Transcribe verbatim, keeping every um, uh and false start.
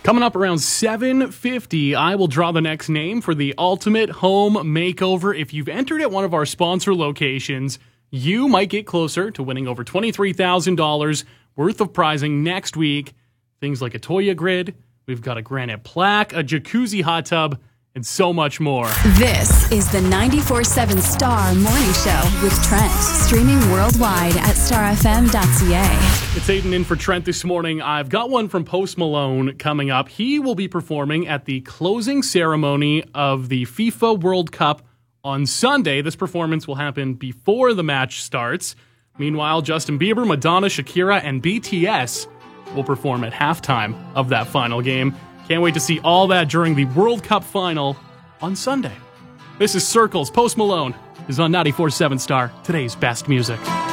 Coming up around seven fifty, I will draw the next name for the Ultimate Home Makeover. If you've entered at one of our sponsor locations, you might get closer to winning over twenty-three thousand dollars worth of prizing next week. Things like a Toya grid, we've got a granite plaque, a jacuzzi hot tub, and so much more. This is the ninety-four point seven Star Morning Show with Trent, streaming worldwide at star f m dot c a. It's Aiden in for Trent this morning. I've got one from Post Malone coming up. He will be performing at the closing ceremony of the FIFA World Cup on Sunday. This performance will happen before the match starts. Meanwhile, Justin Bieber, Madonna, Shakira, and B T S will perform at halftime of that final game. Can't wait to see all that during the World Cup final on Sunday. This is Circles. Post Malone is on ninety-four point seven Star, today's best music.